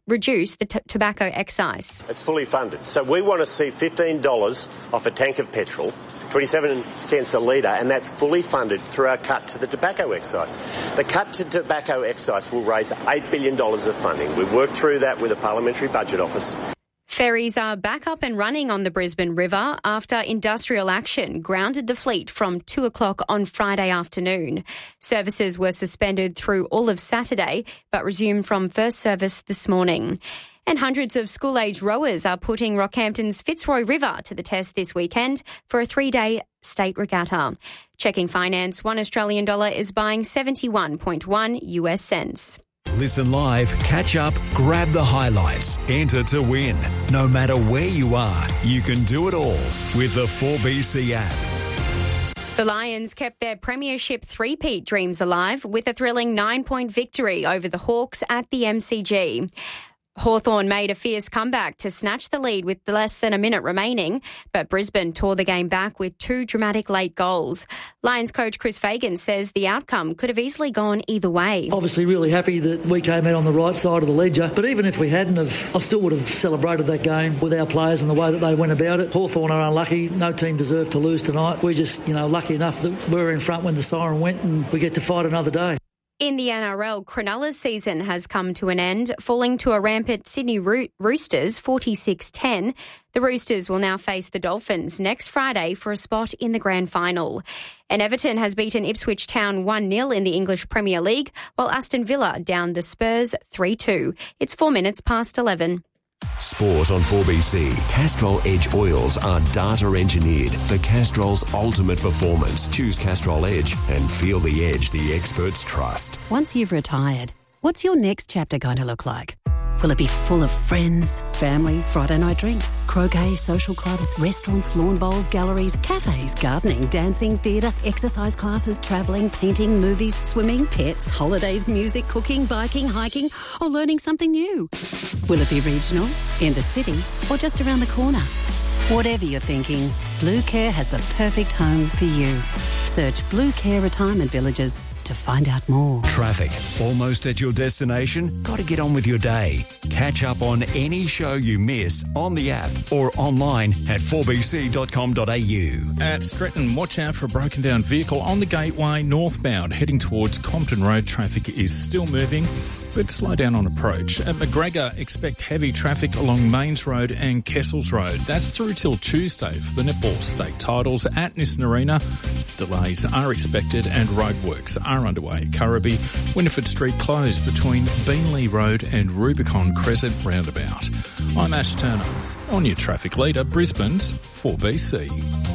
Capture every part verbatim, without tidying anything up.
reduce the t- tobacco excise. It's fully funded. So we want to see fifteen dollars off a tank of petrol, twenty-seven cents a litre, and that's fully funded through our cut to the tobacco excise. The cut to tobacco excise will raise eight billion dollars of funding. We've worked through that with the Parliamentary Budget Office. Ferries are back up and running on the Brisbane River after industrial action grounded the fleet from two o'clock on Friday afternoon. Services were suspended through all of Saturday but resumed from first service this morning. And hundreds of school-age rowers are putting Rockhampton's Fitzroy River to the test this weekend for a three-day state regatta. Checking finance, one Australian dollar is buying seventy-one point one U S cents. Listen live, catch up, grab the highlights, enter to win. No matter where you are, you can do it all with the four B C app. The Lions kept their premiership three-peat dreams alive with a thrilling nine-point victory over the Hawks at the M C G. Hawthorn made a fierce comeback to snatch the lead with less than a minute remaining, but Brisbane tore the game back with two dramatic late goals. Lions coach Chris Fagan says the outcome could have easily gone either way. Obviously really happy that we came out on the right side of the ledger, but even if we hadn't have, I still would have celebrated that game with our players and the way that they went about it. Hawthorn are unlucky. No team deserved to lose tonight. We're just, you know, lucky enough that we were in front when the siren went and we get to fight another day. In the N R L, Cronulla's season has come to an end, falling to a rampant Sydney Roo- Roosters forty-six ten. The Roosters will now face the Dolphins next Friday for a spot in the grand final. And Everton has beaten Ipswich Town one nil in the English Premier League, while Aston Villa downed the Spurs three two. It's four minutes past eleven. Sport on four B C. Castrol Edge oils are data engineered for Castrol's ultimate performance. Choose Castrol Edge and feel the edge the experts trust. Once you've retired, what's your next chapter going to look like? Will it be full of friends, family, Friday night drinks, croquet, social clubs, restaurants, lawn bowls, galleries, cafes, gardening, dancing, theatre, exercise classes, travelling, painting, movies, swimming, pets, holidays, music, cooking, biking, hiking, or learning something new? Will it be regional, in the city, or just around the corner? Whatever you're thinking, Blue Care has the perfect home for you. Search Blue Care Retirement Villages to find out more. Traffic. Almost at your destination? Got to get on with your day. Catch up on any show you miss on the app or online at four b c dot com dot a u. At Stretton, watch out for a broken down vehicle on the Gateway northbound. Heading towards Compton Road, traffic is still moving, but slow down on approach. At McGregor, expect heavy traffic along Mains Road and Kessels Road. That's through till Tuesday for the netball state titles at Nissan Arena. Delays are expected and roadworks are underway. Currabee, Winifred Street closed between Beanley Road and Rubicon Crescent roundabout. I'm Ash Turner, on your traffic leader, Brisbane's four B C.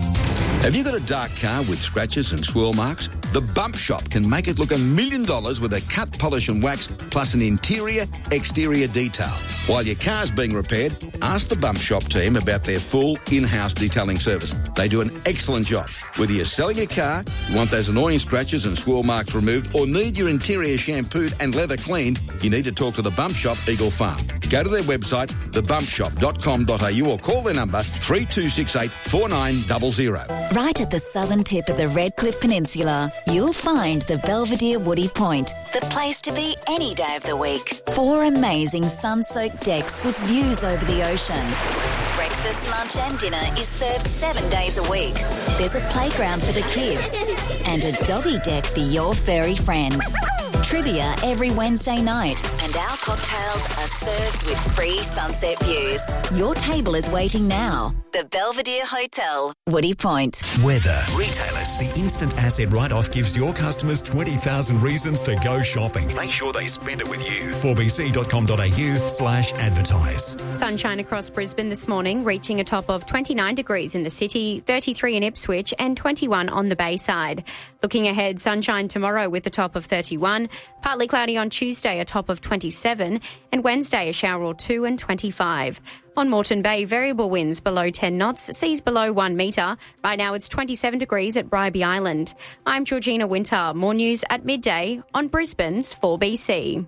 Have you got a dark car with scratches and swirl marks? The Bump Shop can make it look a million dollars with a cut, polish and wax, plus an interior, exterior detail. While your car's being repaired, ask the Bump Shop team about their full in-house detailing service. They do an excellent job. Whether you're selling a car, you want those annoying scratches and swirl marks removed, or need your interior shampooed and leather cleaned, you need to talk to the Bump Shop, Eagle Farm. Go to their website, the bump shop dot com dot a u, or call their number three two six eight, four nine zero zero. Right at the southern tip of the Redcliffe Peninsula, you'll find the Belvedere Woody Point, the place to be any day of the week. Four amazing sun-soaked decks with views over the ocean. Breakfast, lunch and dinner is served seven days a week. There's a playground for the kids and a doggy deck for your furry friend. Trivia every Wednesday night, and our cocktails are served with free sunset views. Your table is waiting now. The Belvedere Hotel, Woody Point. Weather. Retailers. The instant asset write-off gives your customers twenty thousand reasons to go shopping. Make sure they spend it with you. four b c dot com dot a u slash advertise. Sunshine across Brisbane this morning, reaching a top of twenty-nine degrees in the city, thirty-three in Ipswich and twenty-one on the Bayside. Looking ahead, sunshine tomorrow with a top of thirty-one, partly cloudy on Tuesday, a top of twenty-seven, and Wednesday a shower or two and twenty-five. On Moreton Bay, variable winds below ten knots, seas below one metre. Right now it's twenty-seven degrees at Bribie Island. I'm Georgina Winter. More news at midday on Brisbane's four B C.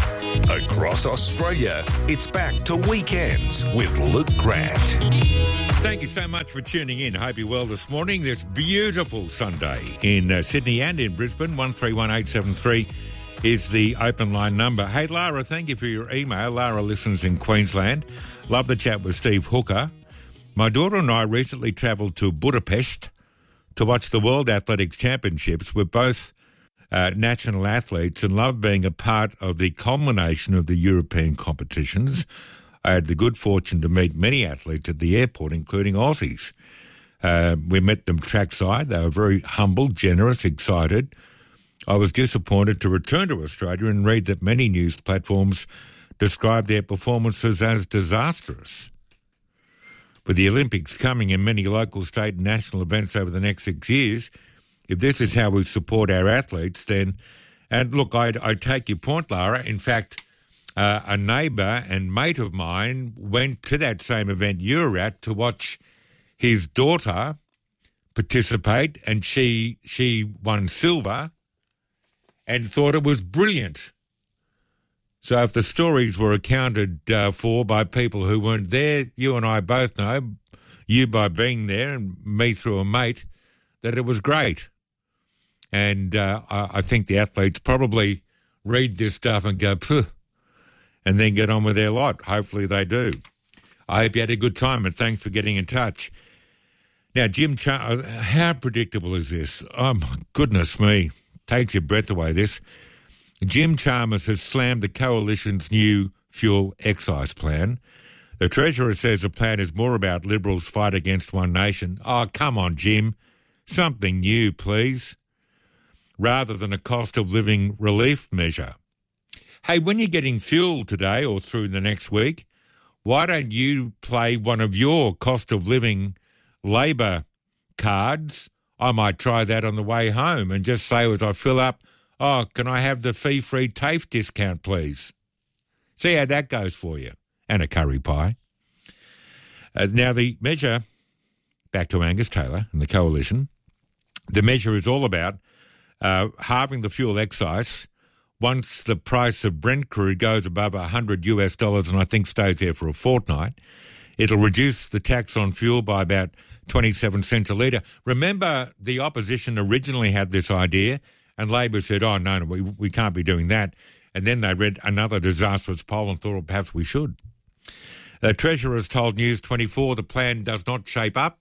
Across Australia, it's back to Weekends with Luke Grant. Thank you so much for tuning in. Hope you're well this morning. This beautiful Sunday in uh, Sydney and in Brisbane. one three one eight seven three is the open line number. Hey, Lara, thank you for your email. Lara listens in Queensland. Love the chat with Steve Hooker. My daughter and I recently travelled to Budapest to watch the World Athletics Championships. We're both uh, national athletes and love being a part of the culmination of the European competitions. I had the good fortune to meet many athletes at the airport, including Aussies. Uh, we met them trackside. They were very humble, generous, excited. I was disappointed to return to Australia and read that many news platforms described their performances as disastrous. With the Olympics coming and many local, state and national events over the next six years, if this is how we support our athletes, then... And look, I, I take your point, Lara. In fact... Uh, a neighbour and mate of mine went to that same event you were at to watch his daughter participate, and she she won silver and thought it was brilliant. So if the stories were accounted uh, for by people who weren't there, you and I both know, you by being there and me through a mate, that it was great. And uh, I, I think the athletes probably read this stuff and go, phew, and then get on with their lot. Hopefully they do. I hope you had a good time, and thanks for getting in touch. Now, Jim Chalmers, how predictable is this? Oh, my goodness me. Takes your breath away, this. Jim Chalmers has slammed the Coalition's new fuel excise plan. The Treasurer says the plan is more about Liberals' fight against One Nation. Oh, come on, Jim. Something new, please. Rather than a cost of living relief measure. Hey, when you're getting fuel today or through the next week, why don't you play one of your cost of living Labor cards? I might try that on the way home and just say as I fill up, oh, can I have the fee-free TAFE discount, please? See how that goes for you. And a curry pie. Uh, now, the measure, back to Angus Taylor and the Coalition, the measure is all about uh, halving the fuel excise once the price of Brent crude goes above one hundred US dollars and I think stays there for a fortnight. It'll reduce the tax on fuel by about twenty-seven cents a litre. Remember, the opposition originally had this idea and Labor said, oh, no, no, we, we can't be doing that. And then they read another disastrous poll and thought, well, perhaps we should. The Treasurer has told News twenty-four the plan does not shape up.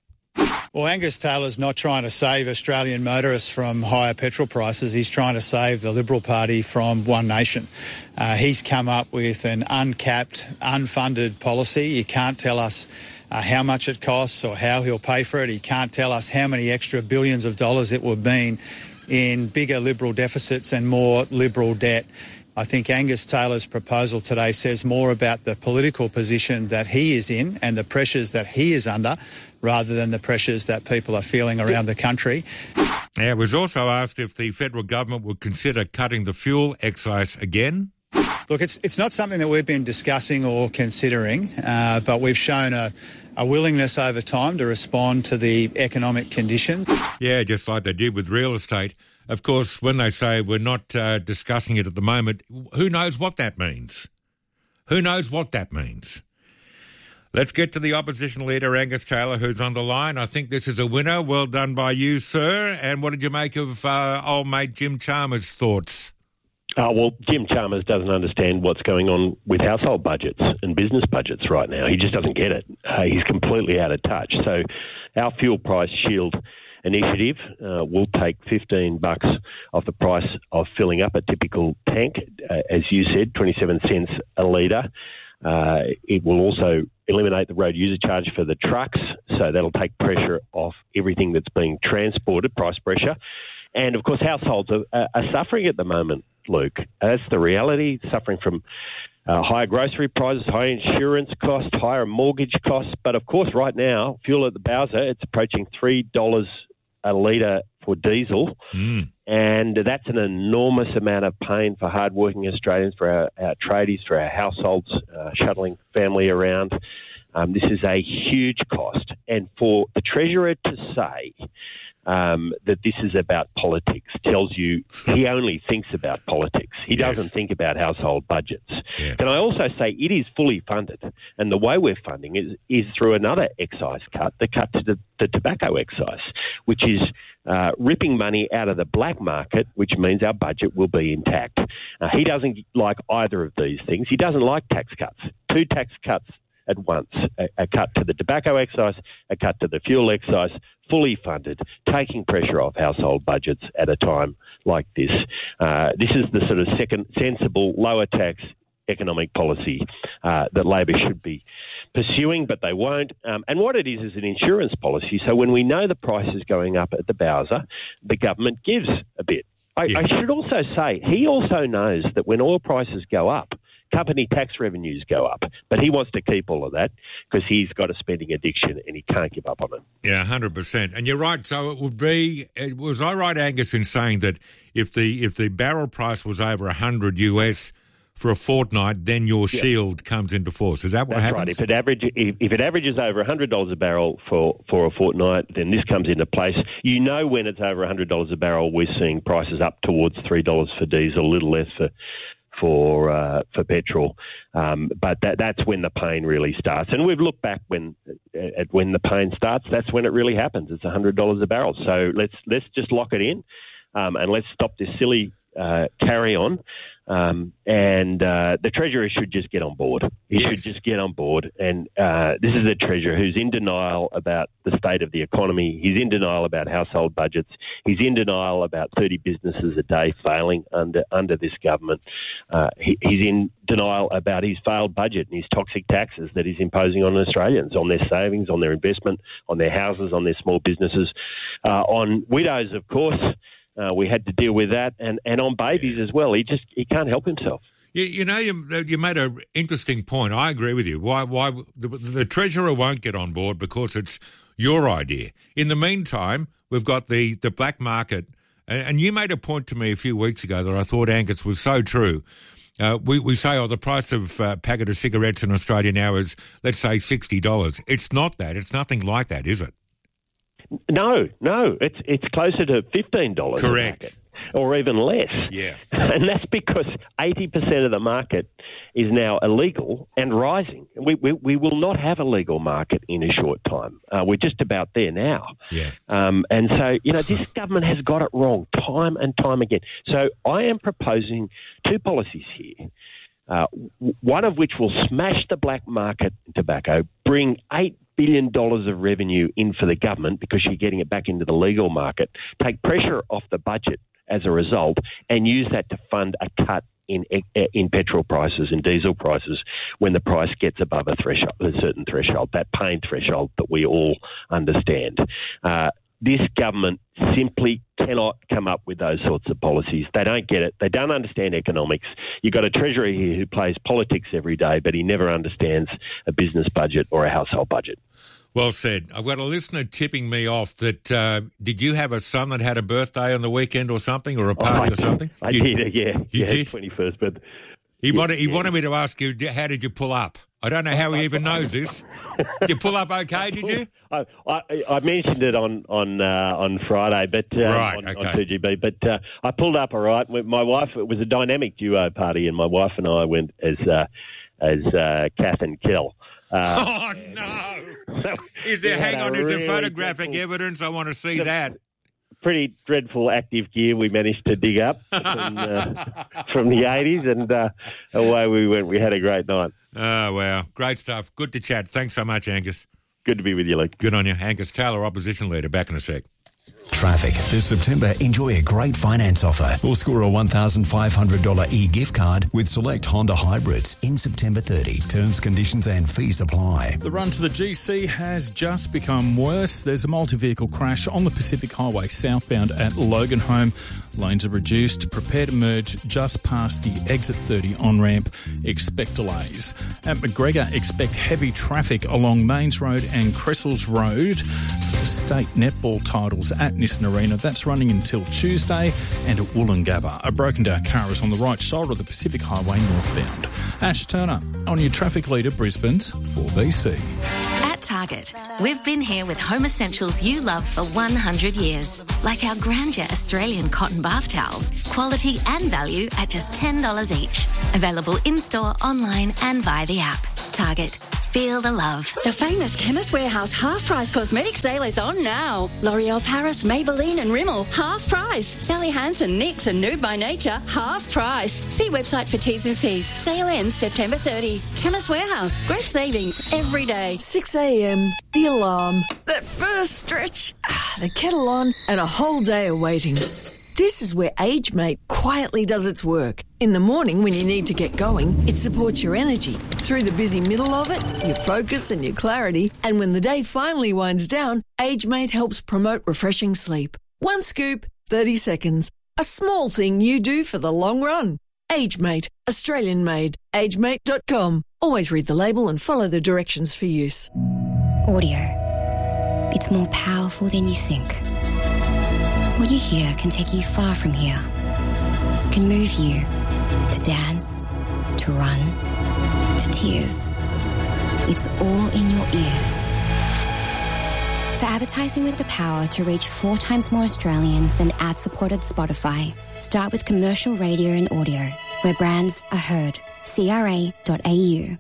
Well, Angus Taylor's not trying to save Australian motorists from higher petrol prices. He's trying to save the Liberal Party from One Nation. Uh, he's come up with an uncapped, unfunded policy. You can't tell us uh, how much it costs or how he'll pay for it. He can't tell us how many extra billions of dollars it would mean in bigger Liberal deficits and more Liberal debt. I think Angus Taylor's proposal today says more about the political position that he is in and the pressures that he is under rather than the pressures that people are feeling around the country. Yeah, it was also asked if the federal government would consider cutting the fuel excise again. Look, it's it's not something that we've been discussing or considering, uh, but we've shown a, a willingness over time to respond to the economic conditions. Yeah, just like they did with real estate. Of course, when they say we're not uh, discussing it at the moment, who knows what that means? Who knows what that means? Let's get to the opposition leader, Angus Taylor, who's on the line. I think this is a winner. Well done by you, sir. And what did you make of uh, old mate Jim Chalmers' thoughts? Uh, well, Jim Chalmers doesn't understand what's going on with household budgets and business budgets right now. He just doesn't get it. Uh, he's completely out of touch. So our fuel price shield initiative uh, will take fifteen bucks off the price of filling up a typical tank. Uh, as you said, twenty-seven cents a litre. Uh, it will also eliminate the road user charge for the trucks, so that'll take pressure off everything that's being transported, price pressure. And, of course, households are, uh, are suffering at the moment, Luke. That's the reality, suffering from uh, higher grocery prices, higher insurance costs, higher mortgage costs. But, of course, right now, fuel at the Bowser, it's approaching three dollars a litre for diesel. Mm. And that's an enormous amount of pain for hardworking Australians, for our, our tradies, for our households, uh, shuttling family around. Um, this is a huge cost. And for the Treasurer to say um, that this is about politics tells you he only thinks about politics. He Yes. doesn't think about household budgets. Yeah. Can I also say it is fully funded, and the way we're funding it is through another excise cut, the cut to the, the tobacco excise, which is uh, ripping money out of the black market, which means our budget will be intact. Uh, he doesn't like either of these things. He doesn't like tax cuts. Two tax cuts at once, a, a cut to the tobacco excise, a cut to the fuel excise, fully funded, taking pressure off household budgets at a time like this. Uh, this is the sort of second sensible, lower tax economic policy uh, that Labor should be pursuing, but they won't. Um, and what it is is an insurance policy. So when we know the price is going up at the Bowser, the government gives a bit. I, Yeah. I should also say he also knows that when oil prices go up, company tax revenues go up, but he wants to keep all of that because he's got a spending addiction and he can't give up on it. Yeah, one hundred percent. And you're right. So it would be, it- was I right, Angus, in saying that if the if the barrel price was over one hundred U S for a fortnight, then your Yeah. shield comes into force? Is that what That's happens? right. If it average, if, if it averages over one hundred dollars a barrel for, for a fortnight, then this comes into place. You know when it's over one hundred dollars a barrel, we're seeing prices up towards three dollars for diesel, a little less for for uh, for petrol. Um, but that that's when the pain really starts. And we've looked back when at when the pain starts. That's when it really happens. It's one hundred dollars a barrel. So let's let's just lock it in, um, and let's stop this silly uh, carry on. Um, and uh, the Treasurer should just get on board. He Yes. should just get on board. And uh, this is a Treasurer who's in denial about the state of the economy. He's in denial about household budgets. He's in denial about thirty businesses a day failing under under this government. Uh, he, he's in denial about his failed budget and his toxic taxes that he's imposing on Australians, on their savings, on their investment, on their houses, on their small businesses, uh, on widows, of course. Uh, we had to deal with that, and, and on babies as well. He just he can't help himself. You, you know, you, you made an interesting point. I agree with you. Why? Why the, the Treasurer won't get on board because it's your idea. In the meantime, we've got the, the black market, and, and you made a point to me a few weeks ago that I thought, Angus, was so true. Uh, we, we say, oh, the price of a uh, packet of cigarettes in Australia now is, let's say, sixty dollars. It's not that. It's nothing like that, is it? No, no, it's it's closer to fifteen dollars. Correct. A packet, or even less. Yeah. And that's because eighty percent of the market is now illegal and rising. We, we, we will not have a legal market in a short time. Uh, we're just about there now. Yeah. Um, and so, you know, this government has got it wrong time and time again. So I am proposing two policies here. Uh, w- one of which will smash the black market in tobacco, bring eight billion dollars of revenue in for the government because you're getting it back into the legal market, take pressure off the budget as a result, and use that to fund a cut in in petrol prices and diesel prices when the price gets above a threshold, a certain threshold, that pain threshold that we all understand. Uh, This government simply cannot come up with those sorts of policies. They don't get it. They don't understand economics. You've got a Treasurer here who plays politics every day, but he never understands a business budget or a household budget. Well said. I've got a listener tipping me off that, uh, did you have a son that had a birthday on the weekend or something, or a party Oh, I or something? I You- did, yeah. You yeah, did? twenty-first, but... He, yeah, wanted, he yeah. wanted me to ask you, how did you pull up? I don't know how he even knows this. Did you pull up okay, did you? I, I, I mentioned it on on uh, on Friday, but uh, Right, on, okay. on two G B. But uh, I pulled up all right. My wife, it was a dynamic duo party, and my wife and I went as uh, as uh, Kath and Kel. Uh, Oh, no. Is we there, had hang a on, is there really photographic dreadful- evidence? I want to see that. Pretty dreadful active gear we managed to dig up from, uh, from the eighties, and uh, away we went. We had a great night. Oh, wow. Great stuff. Good to chat. Thanks so much, Angus. Good to be with you, Luke. Good on you. Angus Taylor, Opposition Leader. Back in a sec. Traffic. This September, enjoy a great finance offer or score a one thousand five hundred dollars e-gift card with select Honda hybrids in September thirtieth. Terms, conditions and fees apply. The run to the G C has just become worse. There's a multi-vehicle crash on the Pacific Highway southbound at Loganholme. Lanes are reduced. Prepare to merge just past the exit thirty on-ramp. Expect delays. At McGregor, expect heavy traffic along Mains Road and Cressels Road for the state netball titles at Nissan Arena. That's running until Tuesday. And at Wollongabba, a broken down car is on the right shoulder of the Pacific Highway northbound. Ash Turner on your traffic leader, Brisbane's four B C. At Target. We've been here with home essentials you love for one hundred years, like our Grandeur Australian cotton bath towels, quality and value at just ten dollars each. Available in-store, online and via the app. Target. Feel the love. The famous Chemist Warehouse half-price cosmetic sale is on now. L'Oreal Paris, Maybelline and Rimmel, half price. Sally Hansen, NYX and Nude by Nature, half price. See website for T's and C's. Sale ends September thirtieth. Chemist Warehouse, great savings every day. six a.m, the alarm, that first stretch, the kettle on and a whole day of waiting. This is where AgeMate quietly does its work. In the morning when you need to get going, it supports your energy. Through the busy middle of it, your focus and your clarity. And when the day finally winds down, AgeMate helps promote refreshing sleep. One scoop, thirty seconds. A small thing you do for the long run. AgeMate, Australian made. age mate dot com. Always read the label and follow the directions for use. Audio. It's more powerful than you think. What you hear can take you far from here. It can move you to dance, to run, to tears. It's all in your ears. For advertising with the power to reach four times more Australians than ad-supported Spotify, start with commercial radio and audio, where brands are heard. C R A dot A U.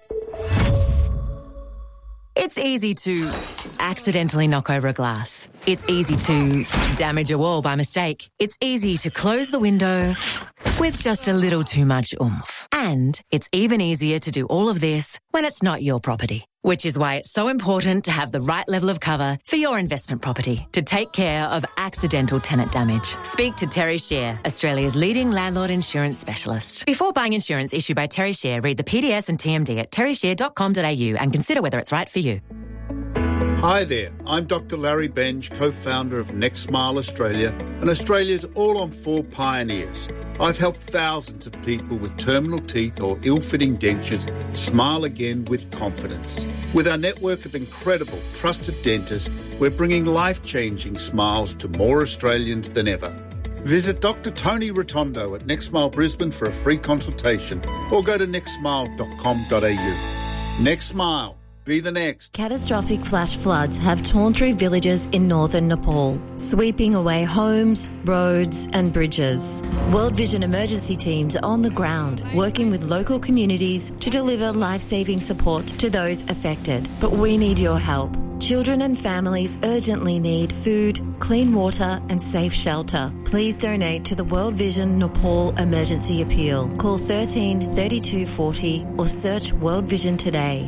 It's easy to accidentally knock over a glass. It's easy to damage a wall by mistake. It's easy to close the window with just a little too much oomph. And it's even easier to do all of this when it's not your property. Which is why it's so important to have the right level of cover for your investment property to take care of accidental tenant damage. Speak to Terry Share, Australia's leading landlord insurance specialist. Before buying insurance issued by Terry Share, read the P D S and T M D at terry share dot com dot a u and consider whether it's right for you. Hi there, I'm Doctor Larry Benj, co-founder of Next Smile Australia and Australia's all-on-four pioneers. I've helped thousands of people with terminal teeth or ill-fitting dentures smile again with confidence. With our network of incredible, trusted dentists, we're bringing life-changing smiles to more Australians than ever. Visit Doctor Tony Rotondo at Next Smile Brisbane for a free consultation or go to next smile dot com dot a u. Next Smile. Be the next. Catastrophic flash floods have torn through villages in northern Nepal, sweeping away homes, roads and bridges. World Vision emergency teams are on the ground, working with local communities to deliver life-saving support to those affected. But we need your help. Children and families urgently need food, clean water and safe shelter. Please donate to the World Vision Nepal Emergency Appeal. Call thirteen thirty-two forty or search World Vision today.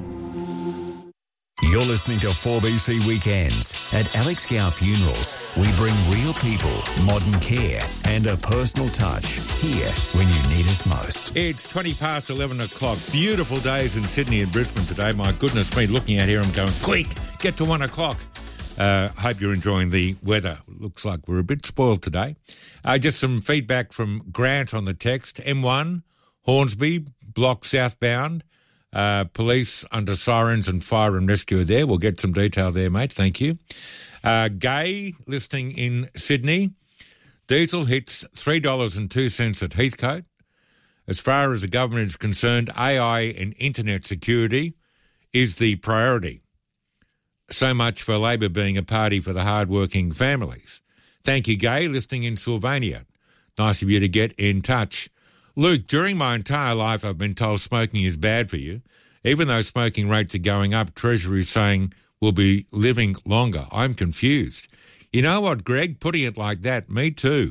You're listening to four B C Weekends. At Alex Gow Funerals, we bring real people, modern care and a personal touch here when you need us most. It's twenty past eleven o'clock. Beautiful days in Sydney and Brisbane today. My goodness me, looking out here, I'm going, quick, get to one o'clock. Uh, hope you're enjoying the weather. Looks like we're a bit spoiled today. Uh, just some feedback from Grant on the text. M one, Hornsby, block southbound. Uh, police under sirens and fire and rescue are there. We'll get some detail there, mate. Thank you. Uh, Gay, listening in Sydney. Diesel hits three dollars and two cents at Heathcote. As far as the government is concerned, A I and internet security is the priority. So much for Labor being a party for the hard-working families. Thank you, Gay, listening in Sylvania. Nice of you to get in touch. Luke, during my entire life I've been told smoking is bad for you. Even though smoking rates are going up, Treasury is saying we'll be living longer. I'm confused. You know what, Greg? Putting it like that, me too.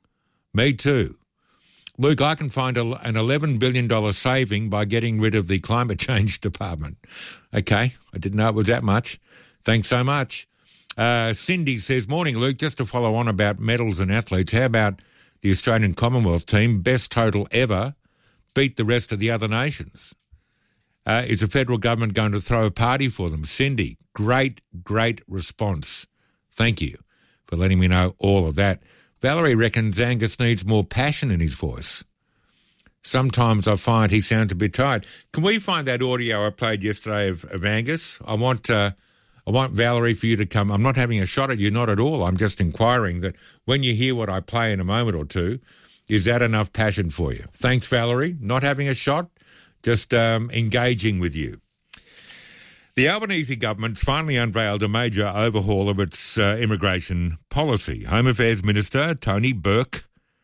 Me too. Luke, I can find a, an eleven billion dollars saving by getting rid of the Climate Change Department. Okay, I didn't know it was that much. Thanks so much. Uh, Cindy says, morning, Luke, just to follow on about medals and athletes, how about the Australian Commonwealth team, best total ever, beat the rest of the other nations? Uh, is the federal government going to throw a party for them? Cindy, great, great response. Thank you for letting me know all of that. Valerie reckons Angus needs more passion in his voice. Sometimes I find he sounds a bit tired. Can we find that audio I played yesterday of, of Angus? I want... Uh, I want, Valerie, for you to come. I'm not having a shot at you, not at all. I'm just inquiring that when you hear what I play in a moment or two, is that enough passion for you? Thanks, Valerie. Not having a shot, just um, engaging with you. The Albanese government's finally unveiled a major overhaul of its uh, immigration policy. Home Affairs Minister Tony Burke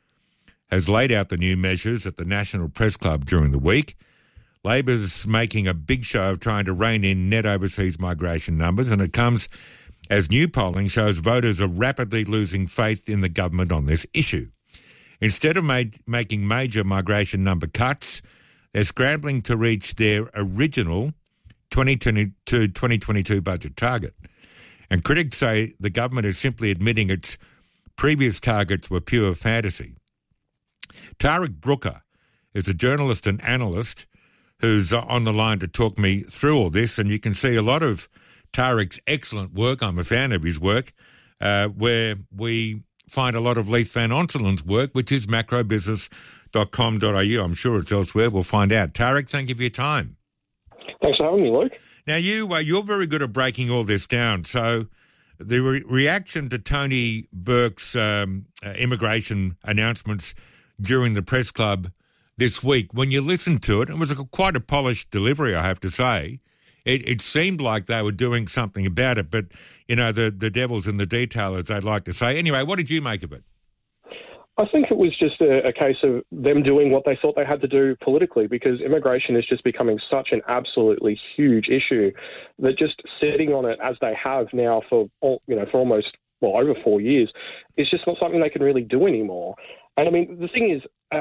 has laid out the new measures at the National Press Club during the week. Labor's making a big show of trying to rein in net overseas migration numbers, and it comes as new polling shows voters are rapidly losing faith in the government on this issue. Instead of made, making major migration number cuts, they're scrambling to reach their original twenty twenty-two twenty twenty-two budget target. And critics say the government is simply admitting its previous targets were pure fantasy. Tarek Brooker is a journalist and analyst who's on the line to talk me through all this, and you can see a lot of Tarek's excellent work. I'm a fan of his work, uh, where we find a lot of Leith Van Onselen's work, which is macro business dot com dot a u. I'm sure it's elsewhere. We'll find out. Tarek, thank you for your time. Thanks for having me, Luke. Now, you, uh, you're very good at breaking all this down. So the re- reaction to Tony Burke's um, uh, immigration announcements during the press club this week, when you listened to it, it was a, quite a polished delivery, I have to say. It, it seemed like they were doing something about it, but, you know, the, the devil's in the detail, as they'd like to say. Anyway, what did you make of it? I think it was just a, a case of them doing what they thought they had to do politically, because immigration is just becoming such an absolutely huge issue that just sitting on it as they have now for, all, you know, for almost, well, over four years, is just not something they can really do anymore. And, I mean, the thing is, uh,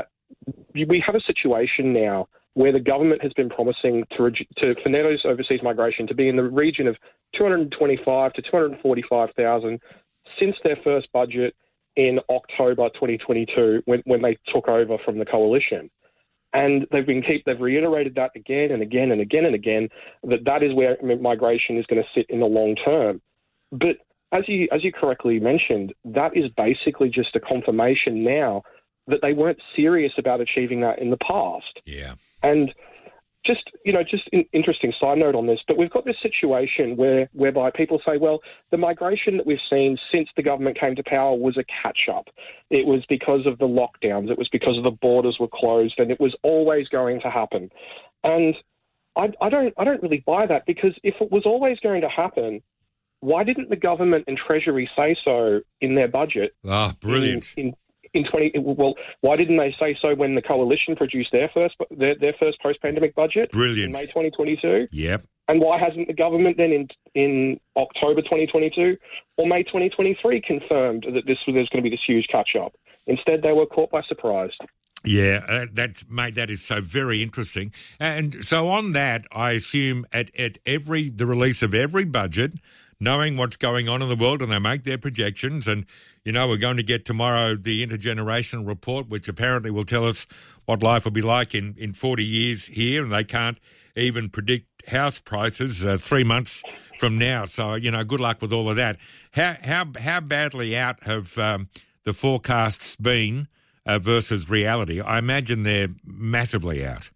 we have a situation now where the government has been promising to, to for net overseas migration to be in the region of two hundred twenty-five to two hundred forty-five thousand since their first budget in October twenty twenty-two, when, when they took over from the coalition. And they've been keep they've reiterated that again and again and again and again, that that is where migration is going to sit in the long term. But as you as you correctly mentioned, that is basically just a confirmation now that they weren't serious about achieving that in the past. Yeah. And just, you know, just an interesting side note on this, but we've got this situation where whereby people say, well, the migration that we've seen since the government came to power was a catch-up. It was because of the lockdowns. It was because of the borders were closed, and it was always going to happen. And I, I don't I don't really buy that, because if it was always going to happen, why didn't the government and Treasury say so in their budget? Ah, brilliant. In, in, In twenty, well, why didn't they say so when the coalition produced their first their, their first post-pandemic budget? Brilliant. In May twenty twenty-two. Yep. And why hasn't the government then in in October twenty twenty-two or May twenty twenty-three confirmed that this there's going to be this huge catch-up? Instead, they were caught by surprise. Yeah, uh, that's mate. That is so very interesting. And so on that, I assume at at every the release of every budget, knowing what's going on in the world, and they make their projections. And, you know, we're going to get tomorrow the intergenerational report, which apparently will tell us what life will be like in, in forty years here, and they can't even predict house prices uh, three months from now. So, you know, good luck with all of that. How how how badly out have um, the forecasts been uh, versus reality? I imagine they're massively out.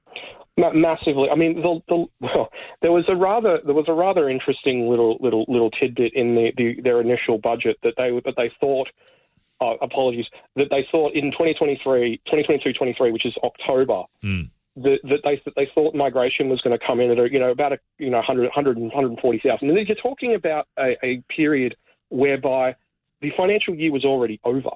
Massively. I mean, the, the, well, there was a rather there was a rather interesting little little little tidbit in the, the their initial budget that they that they thought. Uh, apologies. That they thought in twenty twenty-three, twenty twenty-two twenty-three, which is October, mm. that, that they that they thought migration was going to come in at a, you know about a you know one hundred, one hundred, one hundred forty thousand. And you're talking about a, a period whereby the financial year was already over.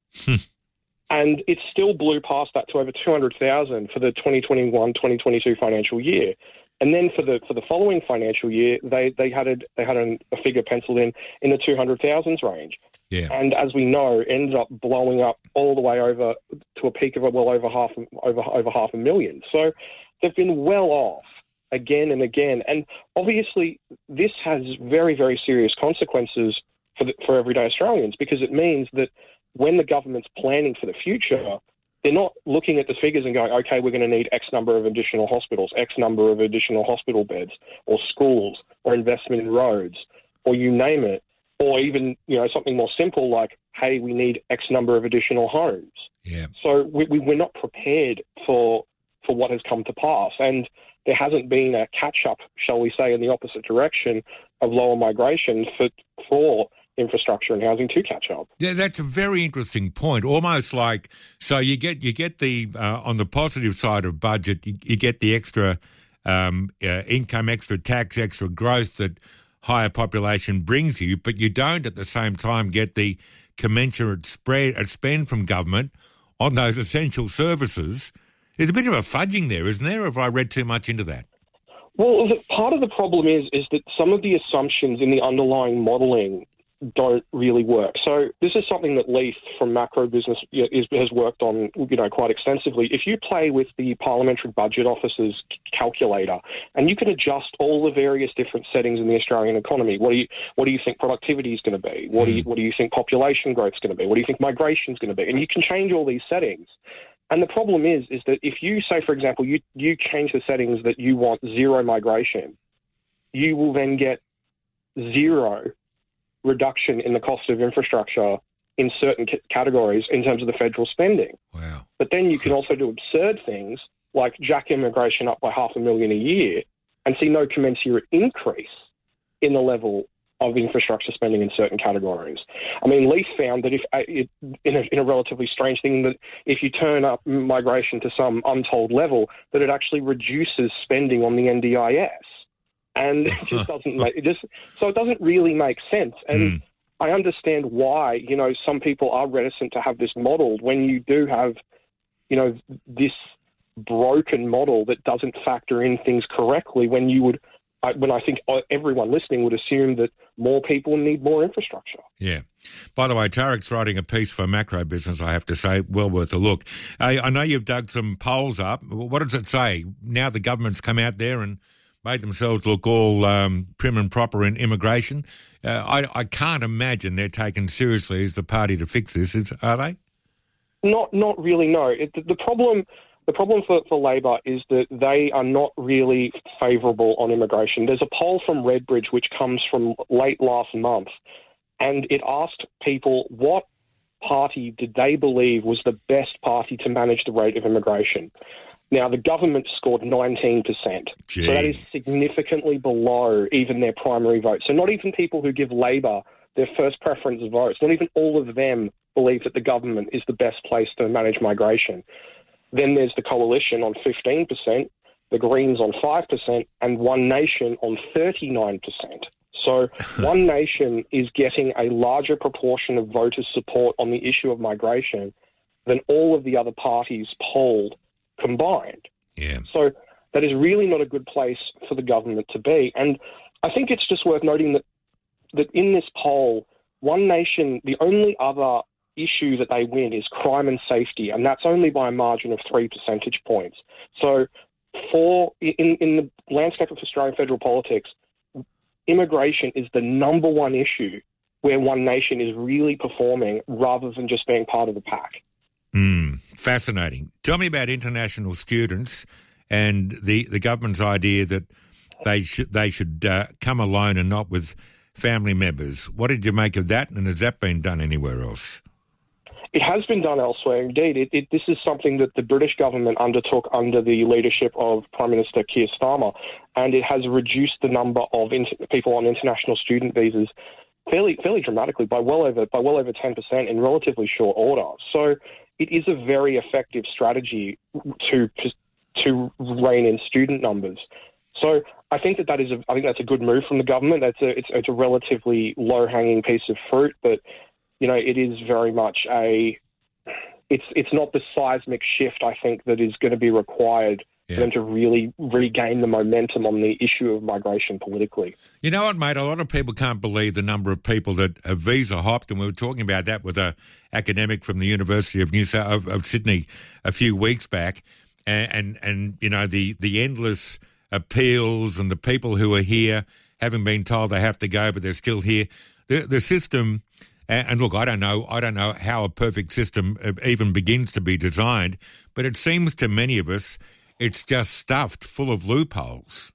And it still blew past that to over two hundred thousand for the twenty twenty-one twenty twenty-two financial year. And then for the for the following financial year, they, they had a, they had a, a figure penciled in in the two hundred thousands range. Yeah. And as we know, it ended up blowing up all the way over to a peak of well over half over over half a million. So they've been well off again and again. And obviously, this has very very serious consequences for the, for everyday Australians, because it means that when the government's planning for the future, they're not looking at the figures and going, okay, we're going to need X number of additional hospitals, X number of additional hospital beds, or schools, or investment in roads, or you name it, or even, you know, something more simple like, hey, we need X number of additional homes. Yeah. So we, we, we're not prepared for for what has come to pass. And there hasn't been a catch-up, shall we say, in the opposite direction of lower migration for for infrastructure and housing to catch up. Yeah, that's a very interesting point. Almost like, so you get you get the uh, on the positive side of budget, you, you get the extra um, uh, income, extra tax, extra growth that higher population brings you, but you don't at the same time get the commensurate spread, uh, spend from government on those essential services. There's a bit of a fudging there, isn't there, or have I read too much into that? Well, the, part of the problem is is that some of the assumptions in the underlying modelling don't really work. So this is something that Leith from Macro Business is, has worked on, you know, quite extensively. If you play with the Parliamentary Budget Office's calculator, and you can adjust all the various different settings in the Australian economy, what do you what do you think productivity is going to be? What do you what do you think population growth is going to be? What do you think migration is going to be? And you can change all these settings. And the problem is, is that if you say, for example, you you change the settings that you want zero migration, you will then get zero reduction in the cost of infrastructure in certain c- categories in terms of the federal spending. Wow. But then you can also do absurd things like jack immigration up by half a million a year and see no commensurate increase in the level of infrastructure spending in certain categories. I mean, Leith found that if uh, it, in, a, in a relatively strange thing, that if you turn up migration to some untold level, that it actually reduces spending on the N D I S. And it just doesn't make it just so it doesn't really make sense. And mm. I understand why, you know, some people are reticent to have this modelled when you do have, you know, this broken model that doesn't factor in things correctly. When you would, when I think everyone listening would assume that more people need more infrastructure. Yeah. By the way, Tarek's writing a piece for Macro Business, I have to say, well worth a look. I, I know you've dug some polls up. What does it say? Now the government's come out there and made themselves look all um, prim and proper in immigration. Uh, I, I can't imagine they're taken seriously as the party to fix this, is, are they? Not not really, no. It, the, the problem the problem for, for Labor is that they are not really favourable on immigration. There's a poll from Redbridge which comes from late last month, and it asked people what party did they believe was the best party to manage the rate of immigration. Now, the government scored nineteen percent. Gee. So that is significantly below even their primary vote. So not even people who give Labor their first preference votes, not even all of them believe that the government is the best place to manage migration. Then there's the Coalition on fifteen percent, the Greens on five percent, and One Nation on thirty-nine percent. So One Nation is getting a larger proportion of voters' support on the issue of migration than all of the other parties polled combined. Yeah. So that is really not a good place for the government to be. And I think it's just worth noting that that in this poll, One Nation, the only other issue that they win is crime and safety, and that's only by a margin of three percentage points. So for in, in the landscape of Australian federal politics, immigration is the number one issue where One Nation is really performing rather than just being part of the pack. Mm, fascinating. Tell me about international students and the, the government's idea that they should they should uh, come alone and not with family members. What did you make of that, and has that been done anywhere else? It has been done elsewhere, indeed. It, it, this is something that the British government undertook under the leadership of Prime Minister Keir Starmer, and it has reduced the number of inter- people on international student visas fairly fairly dramatically by well over by well over ten percent in relatively short order. So it is a very effective strategy to to rein in student numbers. So I think that that is a I think that's a good move from the government. That's a it's, it's a relatively low hanging piece of fruit, but you know it is very much a it's it's not the seismic shift I think that is going to be required yeah. for them to really regain the momentum on the issue of migration politically. You know what, mate? A lot of people can't believe the number of people that have visa hopped, and we were talking about that with a academic from the University of New South of, of Sydney a few weeks back, and, and and you know the the endless appeals and the people who are here having been told they have to go, but they're still here. The the system, and look, I don't know, I don't know how a perfect system even begins to be designed, but it seems to many of us it's just stuffed full of loopholes.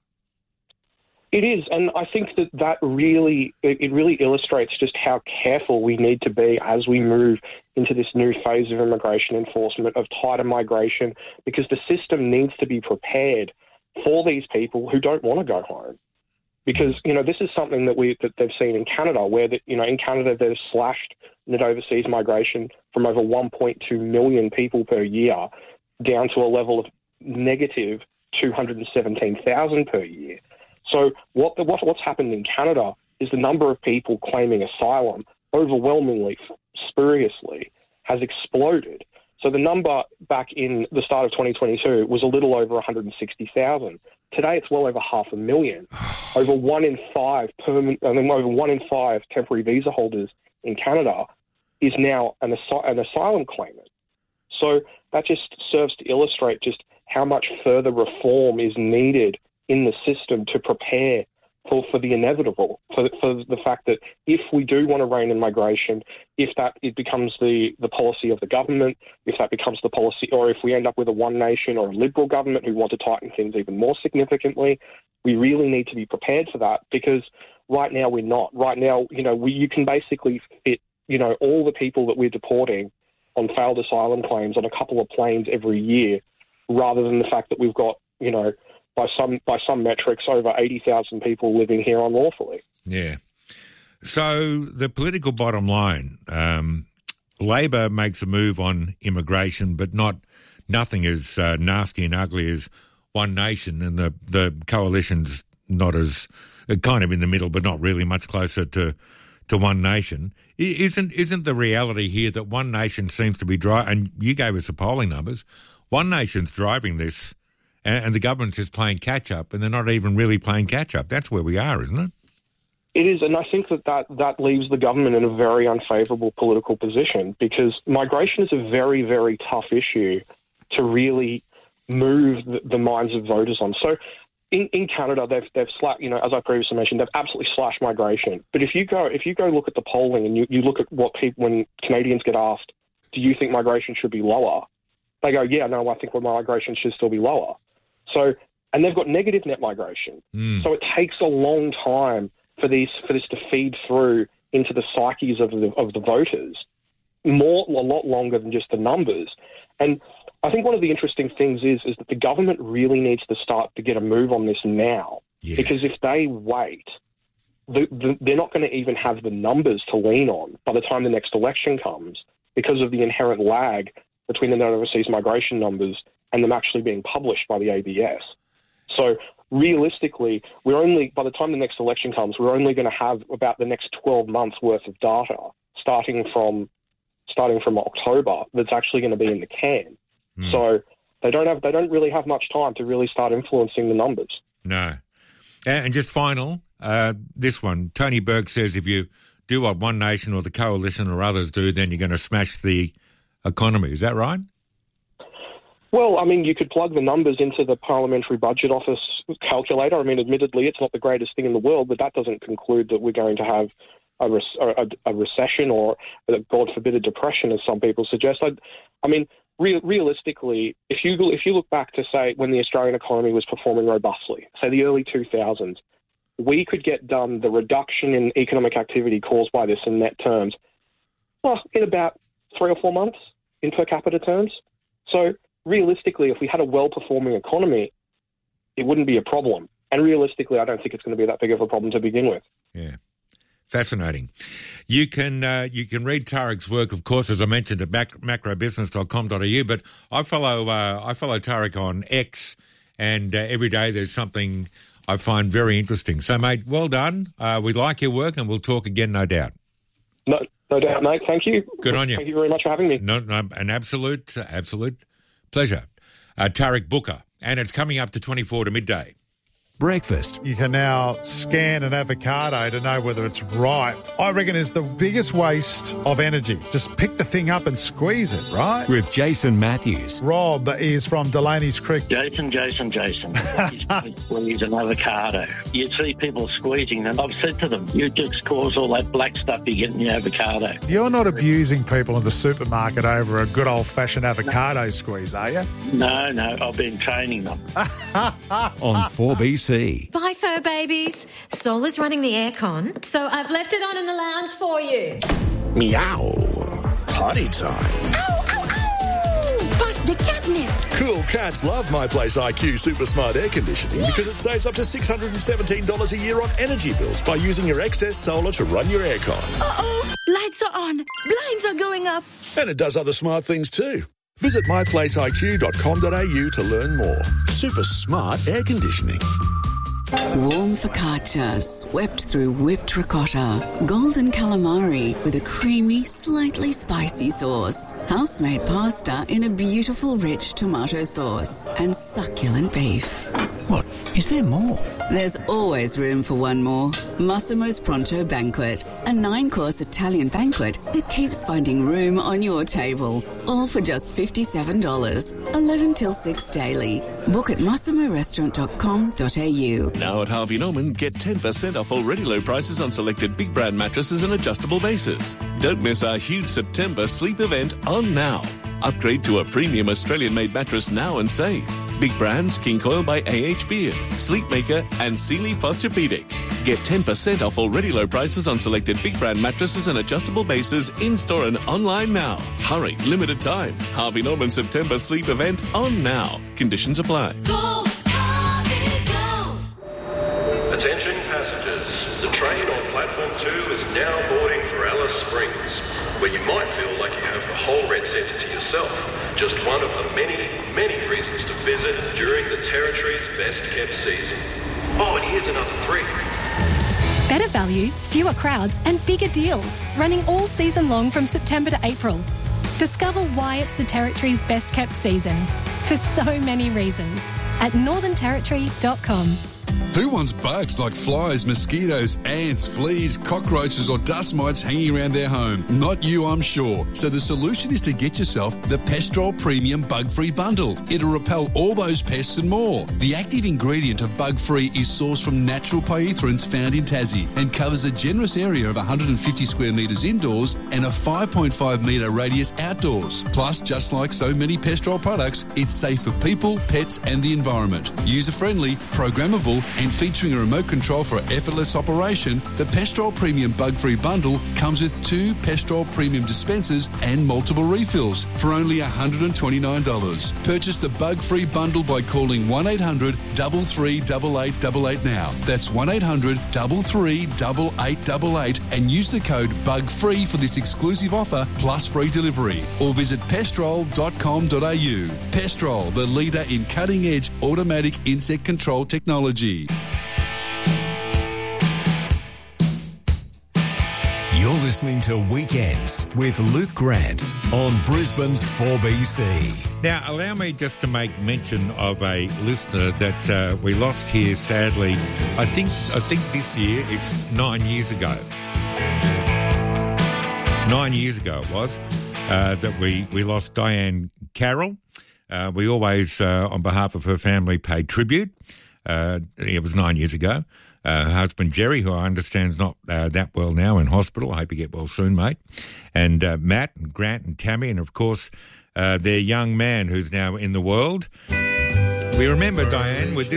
It is, and I think that that really, it really illustrates just how careful we need to be as we move into this new phase of immigration enforcement, of tighter migration, because the system needs to be prepared for these people who don't want to go home. Because, you know, this is something that we that they've seen in Canada, where, the, you know, in Canada they've slashed net overseas migration from over one point two million people per year down to a level of negative two hundred seventeen thousand per year. So what, the, what what's happened in Canada is the number of people claiming asylum overwhelmingly, spuriously, has exploded. So the number back in the start of twenty twenty-two was a little over one hundred sixty thousand. Today it's well over half a million. over one in five permanent, I mean, over one in five temporary visa holders in Canada is now an, asy- an asylum claimant. So that just serves to illustrate just how much further reform is needed in the system to prepare for, for the inevitable, for, for the fact that if we do want to rein in migration, if that it becomes the, the policy of the government, if that becomes the policy, or if we end up with a one nation or a liberal government who want to tighten things even more significantly, we really need to be prepared for that, because right now we're not. Right now, you know, we, you can basically fit, you know, all the people that we're deporting on failed asylum claims on a couple of planes every year, rather than the fact that we've got, you know, by some by some metrics, over eighty thousand people living here unlawfully. Yeah. So the political bottom line, um, Labor makes a move on immigration, but not nothing as uh, nasty and ugly as One Nation, and the, the coalition's not as uh, kind of in the middle, but not really much closer to to One Nation. Isn't isn't the reality here that One Nation seems to be driving, and you gave us the polling numbers, One Nation's driving this, and, and the government's just playing catch-up, and they're not even really playing catch-up. That's where we are, isn't it? It is, and I think that, that that leaves the government in a very unfavourable political position, because migration is a very, very tough issue to really move the, the minds of voters on. So in, in Canada, they've they've slashed, you know, as I previously mentioned, they've absolutely slashed migration. But if you go if you go look at the polling and you, you look at what people, when Canadians get asked, do you think migration should be lower? They go, yeah, no, I think migration should still be lower. So, and they've got negative net migration. Mm. So it takes a long time for these for this to feed through into the psyches of the of the voters, more a lot longer than just the numbers. And I think one of the interesting things is is that the government really needs to start to get a move on this now, yes. Because if they wait, the, the, they're not going to even have the numbers to lean on by the time the next election comes, because of the inherent lag between the net overseas migration numbers and them actually being published by the A B S. So realistically, we're only, by the time the next election comes, we're only going to have about the next twelve months worth of data starting from starting from October that's actually going to be in the can. Mm. So they don't have they don't really have much time to really start influencing the numbers. No. And just final, uh, this one, Tony Burke says if you do what One Nation or the Coalition or others do, then you're going to smash the economy. Is that right? Well, I mean, you could plug the numbers into the Parliamentary Budget Office calculator. I mean, admittedly, it's not the greatest thing in the world, but that doesn't conclude that we're going to have a, re- a, a recession or, God forbid, a depression, as some people suggest. I, I mean, re- realistically, if you if you look back to, say, when the Australian economy was performing robustly, say the early two thousands, we could get done the reduction in economic activity caused by this in net terms, well, in about three or four months in per capita terms. So realistically, if we had a well-performing economy, it wouldn't be a problem. And realistically, I don't think it's going to be that big of a problem to begin with. Yeah. Fascinating. You can uh, you can read Tariq's work, of course, as I mentioned, at mac- macro business dot com dot a u, but I follow uh, I follow Tariq on X, and uh, every day there's something I find very interesting. So, mate, well done. Uh, we like your work, and we'll talk again, no doubt. No, no doubt, mate. Thank you. Good on you. Thank you very much for having me. No, no, an absolute, absolute pleasure. Uh, Tariq Booker, and it's coming up to twenty-four to midday. Breakfast. You can now scan an avocado to know whether it's ripe. I reckon it's the biggest waste of energy. Just pick the thing up and squeeze it, right? With Jason Matthews. Rob is from Delaney's Creek. Jason, Jason, Jason. Squeeze an avocado. You see people squeezing them. I've said to them, you just cause all that black stuff you get in your avocado. You're not abusing people in the supermarket over a good old-fashioned avocado no. squeeze, are you? No, no. I've been training them. On four B C. Bye, fur babies. Sol is running the aircon, so I've left it on in the lounge for you. Meow. Potty time. Ow, ow, ow! Bust the catnip. Cool cats love My Place I Q Super Smart Air Conditioning yeah. because it saves up to six hundred seventeen dollars a year on energy bills by using your excess solar to run your aircon. Uh-oh. Lights are on. Blinds are going up. And it does other smart things too. Visit my place I Q dot com dot a u to learn more. Super smart air conditioning. Warm focaccia swept through whipped ricotta. Golden calamari with a creamy, slightly spicy sauce. House-made pasta in a beautiful, rich tomato sauce. And succulent beef. What? Is there more? There's always room for one more. Massimo's Pronto Banquet. A nine-course Italian banquet that keeps finding room on your table. All for just fifty-seven dollars. eleven till six daily. Book at massimo restaurant dot com dot a u. Now at Harvey Norman, get ten percent off already low prices on selected big brand mattresses and adjustable bases. Don't miss our huge September sleep event on now. Upgrade to a premium Australian-made mattress now and save. Big brands, King Coil by A H Beard, Sleepmaker and Sealy Posturepedic. Get ten percent off already low prices on selected big brand mattresses and adjustable bases in-store and online now. Hurry, limited time. Harvey Norman September sleep event on now. Conditions apply. Go, Harvey, go. Attention passengers, the train on platform two is now boarding for Alice Springs, where you might feel like you have the whole Red Centre to yourself. Just one of the many, many reasons to visit during the Territory's best-kept season. Oh, and here's another three. Better value, fewer crowds and bigger deals, running all season long from September to April. Discover why it's the Territory's best-kept season, for so many reasons, at northern territory dot com. Who wants bugs like flies, mosquitoes, ants, fleas, cockroaches or dust mites hanging around their home? Not you, I'm sure. So the solution is to get yourself the Pestrol Premium Bug-Free Bundle. It'll repel all those pests and more. The active ingredient of Bug-Free is sourced from natural pyrethroins found in Tassie and covers a generous area of one hundred fifty square metres indoors and a five point five metre radius outdoors. Plus, just like so many Pestrol products, it's safe for people, pets and the environment. User-friendly, programmable and featuring a remote control for effortless operation, the Pestrol Premium Bug-Free Bundle comes with two Pestrol Premium dispensers and multiple refills for only one hundred twenty-nine dollars. Purchase the Bug-Free Bundle by calling one eight hundred, three three eight eight eight eight now. That's one eight hundred, three three eight eight eight eight and use the code BUGFREE for this exclusive offer plus free delivery. Or visit pestrol dot com dot a u. Pestrol, the leader in cutting-edge automatic insect control technology. You're listening to Weekends with Luke Grant on Brisbane's four B C. Now, allow me just to make mention of a listener that uh, we lost here, sadly. I think I think this year it's nine years ago. Nine years ago it was uh, that we, we lost Diane Carroll. Uh, we always, uh, on behalf of her family, paid tribute. Uh, it was nine years ago. Uh, her husband, Jerry, who I understand is not uh, that well now, in hospital. I hope you get well soon, mate. And uh, Matt and Grant and Tammy, and, of course, uh, their young man who's now in the world. We remember Diane with this.